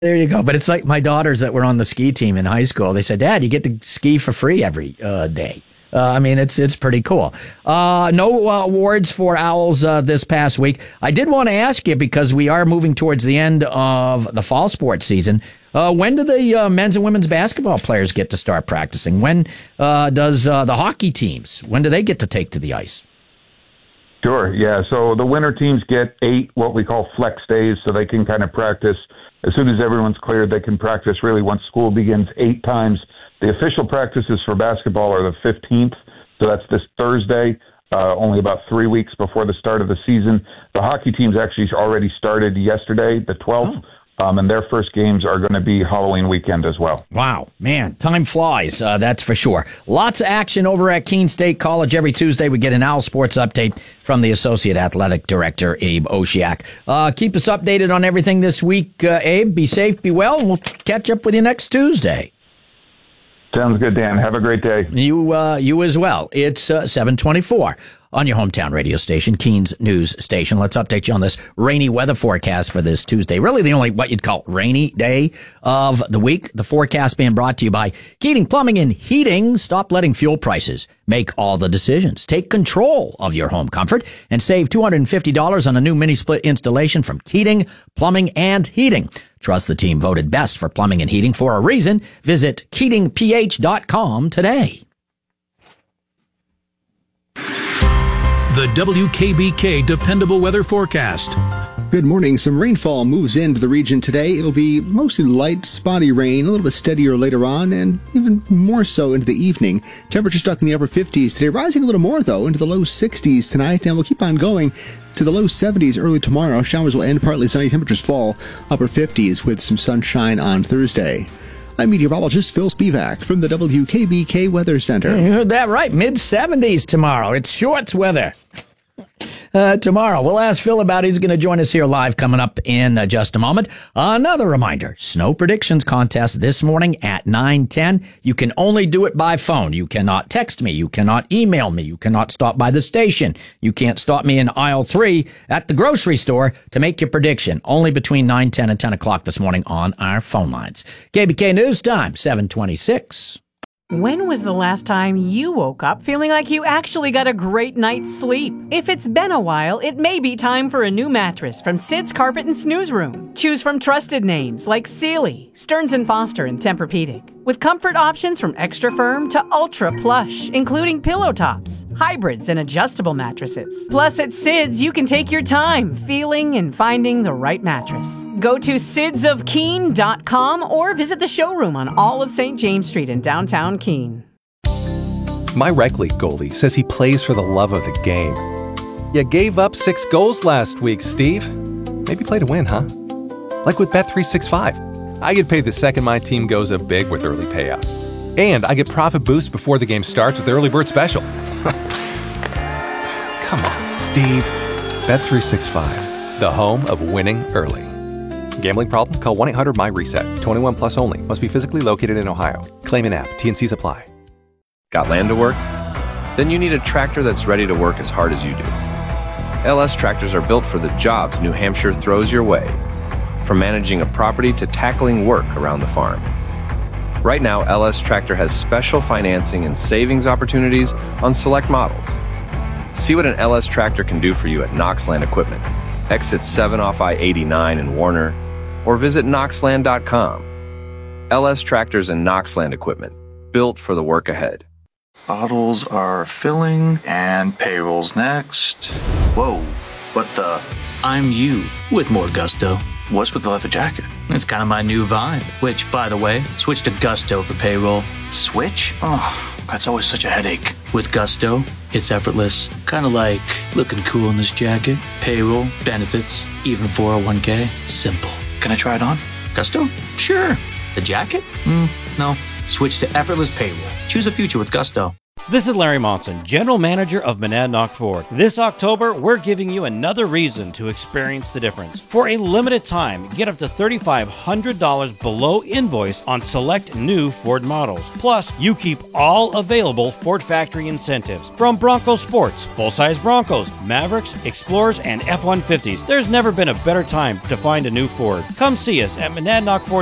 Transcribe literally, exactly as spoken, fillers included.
There you go. But it's like my daughters that were on the ski team in high school. They said, Dad, you get to ski for free every uh, day. Uh, I mean, it's it's pretty cool. Uh, no uh, awards for Owls uh, this past week. I did want to ask you, because we are moving towards the end of the fall sports season, uh, when do the uh, men's and women's basketball players get to start practicing? When uh, does uh, the hockey teams, when do they get to take to the ice? Sure, yeah. So the winter teams get eight what we call flex days, so they can kind of practice. As soon as everyone's cleared, they can practice really once school begins eight times. The official practices for basketball are the fifteenth, so that's this Thursday, uh, only about three weeks before the start of the season. The hockey teams actually already started yesterday, the twelfth. Oh. Um, and their first games are going to be Halloween weekend as well. Wow, man, time flies, uh, that's for sure. Lots of action over at Keene State College. Every Tuesday we get an Owl Sports update from the Associate Athletic Director, Abe Oshiak. Uh, keep us updated on everything this week, uh, Abe. Be safe, be well, and we'll catch up with you next Tuesday. Sounds good, Dan. Have a great day. You uh, you as well. It's uh, seven twenty-four on your hometown radio station, Keene's News Station. Let's update you on this rainy weather forecast for this Tuesday. Really the only what you'd call rainy day of the week. The forecast being brought to you by Keating Plumbing and Heating. Stop letting fuel prices make all the decisions. Take control of your home comfort and save two hundred fifty dollars on a new mini split installation from Keating Plumbing and Heating. Trust the team voted best for plumbing and heating for a reason. Visit keating p h dot com today. The W K B K Dependable Weather Forecast. Good morning. Some rainfall moves into the region today. It'll be mostly light, spotty rain, a little bit steadier later on, and even more so into the evening. Temperature stuck in the upper fifties today, rising a little more, though, into the low sixties tonight, and we'll keep on going to the low seventies early tomorrow. Showers will end, partly sunny. Temperatures fall, upper fifties with some sunshine on Thursday. I'm meteorologist Phil Spivak from the W K B K Weather Center. You heard that right. mid seventies tomorrow. It's shorts weather. Uh, tomorrow. We'll ask Phil about it. He's going to join us here live coming up in uh, just a moment. Another reminder, snow predictions contest this morning at nine ten. You can only do it by phone. You cannot text me. You cannot email me. You cannot stop by the station. You can't stop me in aisle three at the grocery store to make your prediction. Only between nine ten and ten o'clock this morning on our phone lines. K B K News Time, seven twenty-six. When was the last time you woke up feeling like you actually got a great night's sleep? If it's been a while, it may be time for a new mattress from Sid's Carpet and Snooze Room. Choose from trusted names like Sealy, Stearns and Foster, and Tempur-Pedic. With comfort options from extra firm to ultra plush, including pillow tops, hybrids, and adjustable mattresses. Plus, at Sid's, you can take your time feeling and finding the right mattress. Go to sids of keene dot com or visit the showroom on all of Saint James Street in downtown Keene. My rec league goalie says he plays for the love of the game. You gave up six goals last week, Steve. Maybe play to win, huh? Like with Bet three sixty-five. I get paid the second my team goes up big with early payout. And I get profit boost before the game starts with the early bird special. Come on, Steve. Bet three sixty-five, the home of winning early. Gambling problem? Call one eight hundred M Y reset. twenty-one plus only. Must be physically located in Ohio. Claim in app. T N Cs apply. Got land to work? Then you need a tractor that's ready to work as hard as you do. L S tractors are built for the jobs New Hampshire throws your way. From managing a property to tackling work around the farm. Right now, L S Tractor has special financing and savings opportunities on select models. See what an L S Tractor can do for you at Knoxland Equipment, exit seven off I eighty-nine in Warner, or visit knoxland dot com. L S Tractors and Knoxland Equipment, built for the work ahead. Bottles are filling, and payroll's next. Whoa, what the? I'm you with more gusto. What's with the leather jacket? It's kind of my new vibe. Which, by the way, switch to Gusto for payroll. Switch? Oh, that's always such a headache. With Gusto, it's effortless. Kind of like looking cool in this jacket. Payroll, benefits, even four oh one k. Simple. Can I try it on? Gusto? Sure. The jacket? Mm, no. Switch to effortless payroll. Choose a future with Gusto. This is Larry Monson, General Manager of Monadnock Ford. This October, we're giving you another reason to experience the difference. For a limited time, get up to three thousand five hundred dollars below invoice on select new Ford models. Plus, you keep all available Ford factory incentives from Bronco Sports, full-size Broncos, Mavericks, Explorers, and F one fifties. There's never been a better time to find a new Ford. Come see us at Monadnock Ford